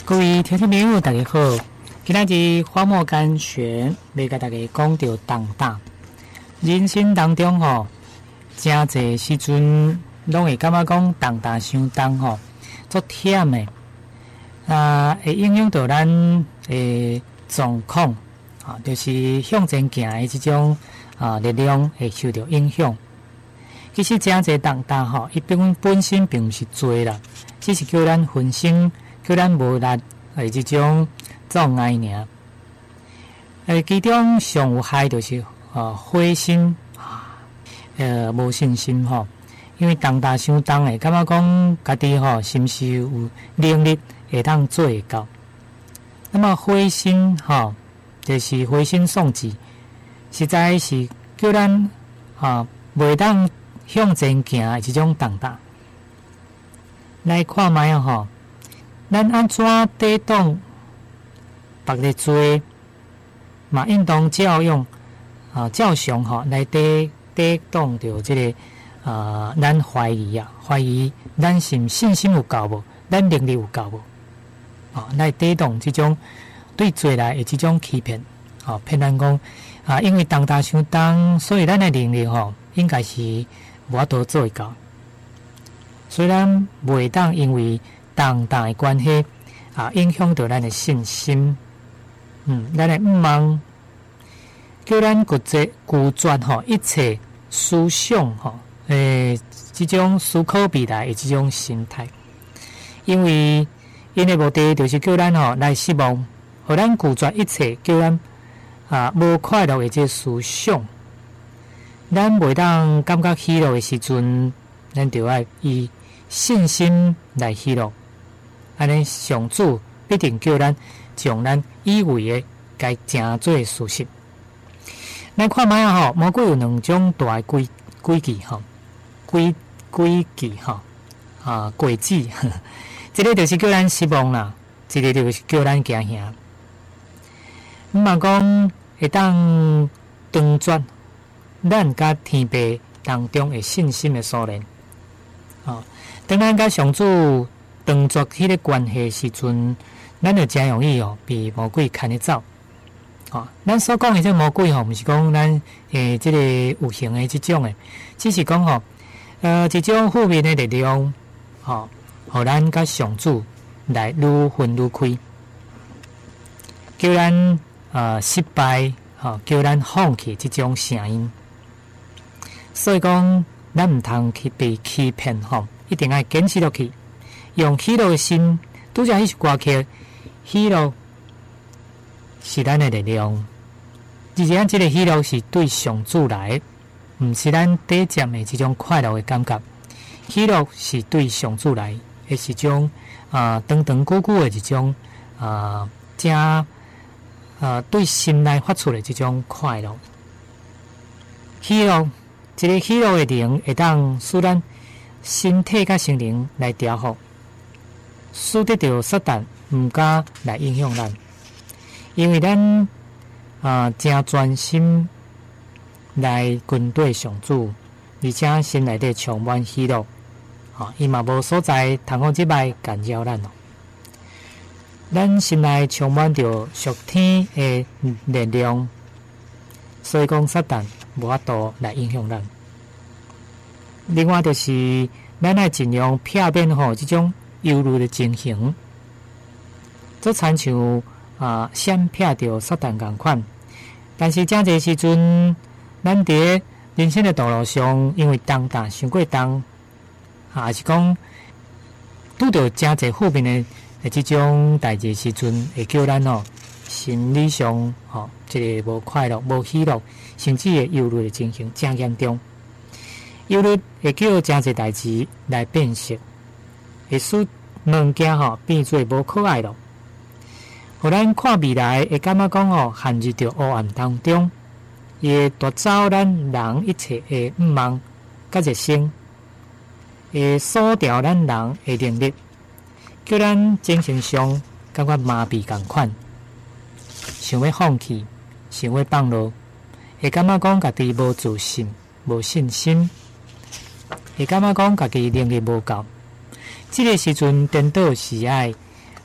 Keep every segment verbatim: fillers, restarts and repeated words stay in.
各位听众朋友，大家好！今仔日花木干选要甲大家讲到重担。人生当中吼，真侪时阵拢会感觉讲重担伤重吼，足忝的啊，会影响到咱诶状况啊，就是向前行的这种啊力量会受到影响。其实真侪重担吼，伊本本身并毋是多啦，只是叫咱分心。叫咱无力诶，即种障碍尔。诶，其中上有害就是啊，灰心啊，呃，无信心吼。因为重担伤重诶，感觉讲家己吼，是毋是有能力会当做会到？那么灰心吼，就是灰心丧志，实在是叫咱啊，袂当向前行诶，即种重担。来看觅啊吼。咱安怎抵挡别个做嘛？运动教养啊，照常吼来抵抵挡着这个啊，咱怀疑啊，怀疑咱是信心有够无，咱能力有够无啊？来抵挡这种对做来的这种欺骗啊，骗咱讲啊，因为重担伤重，所以咱的能力吼应该是无法度做会到。虽然袂当因为重担的关系啊，影响到咱的信心。嗯，咱的毋忘叫咱固执固绝吼，一切思想吼，诶，这种思考未来的这种心态。因为因的目的就是叫咱吼来失望，互咱固绝一切，叫咱啊无快乐的这思想。咱袂当感觉喜乐的时阵，咱就要以信心来喜乐。安尼，上主必定叫咱将咱以为的该正做事实。咱看觅啊吼，魔鬼有两种大的规规矩吼，规规矩吼啊规矩，一个就是叫咱失望啦，一个就是叫咱行行。毋嘛讲会当断绝咱甲天父当中的信心的锁链。哦，当咱甲上主断绝迄个关系时阵，咱就真容易哦，被魔鬼牵得走。哦，咱所讲的这魔鬼吼，毋是讲咱诶这个有形的这种诶，只是讲吼，呃，这种负面的力量，吼，互咱甲上主来愈分愈开，叫咱呃失败，吼，叫咱放弃这种声音。所以讲，咱毋通去被欺骗，吼，一定要坚持落去。用喜乐的心，拄则迄首歌曲，喜乐是咱的力量。而且，这个喜乐是对上主来，毋是咱短暂的这种快乐的感觉。喜乐是对上主来，也是种啊长长久久的一种啊，正啊对心内发出的这种快乐。喜乐，一个喜乐的灵会当使咱身体甲心灵来调和。使得着撒旦毋敢来影响咱，因为咱啊真专心来跟对上主，而且心内底充满喜乐，啊，伊嘛无所在通好即摆干扰咱咯。咱心内充满着属天的力量，所以讲撒旦无法度来影响咱。另外就是咱要尽量避免吼即种忧虑的情形，则亲像啊，闪避着撒旦共款。但是正侪时阵，咱伫人生的道路上，因为重担伤过重，啊，还是讲拄着正侪负面的诶即种代志时阵，会叫咱哦心理上吼，一个无快乐、无喜乐，甚至会忧虑的情形真严重。忧虑会叫正侪代志来变色。会使物件吼变做无可爱咯，互咱看未来会感觉讲吼陷入着黑暗当中，伊会夺走咱人一切的毋望甲热心，会锁掉咱人的能力，叫咱精神上感觉麻痹共款，想要放弃，想要放落，会感觉讲家己无自信、无信心，会感觉讲家己能力无够。这个时阵，颠倒是爱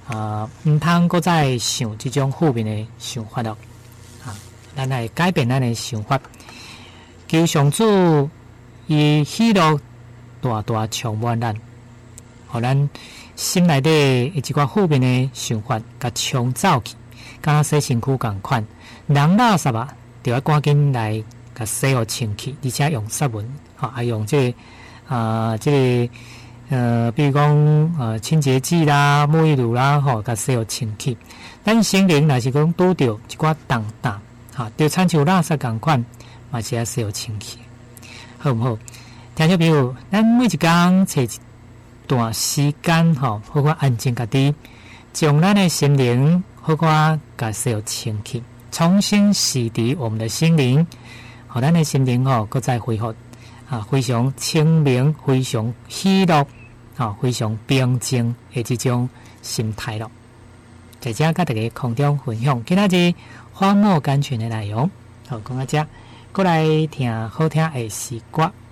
啊，毋通搁再想即种负面的想法咯。啊，咱来改变咱的想法，求上主以喜乐大大充满咱，互咱心内底一寡负面的想法，甲冲走去，敢若洗身躯共款，人垃圾啊，就要赶紧来甲洗互清气，而且用湿文，吼、啊，还用这个、啊，这个呃，比如讲呃清洁剂啦、沐浴露啦，吼、哦，甲洗互清气。咱心灵若是讲拄着一寡重担，哈，就亲像垃圾共款，嘛是要洗互清气，好毋好？听众朋友，咱每一工找一段时间，吼，好过安静家己，将咱的心灵好过甲洗互清气，重新洗涤我们的心灵，互咱的心灵吼，搁再恢复啊，非常清明，非常喜乐，啊，非常平静的这种心态咯。在这甲大家空中分享，今仔日花木甘泉的内容，好，讲到这，过来听好听的诗歌。